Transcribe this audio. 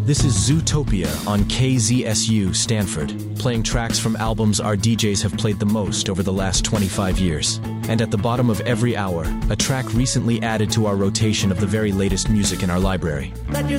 This is Zootopia on KZSU Stanford, playing tracks from albums our DJs have played the most over the last 25 years. And at the bottom of every hour, a track recently added to our rotation of the very latest music in our library. That you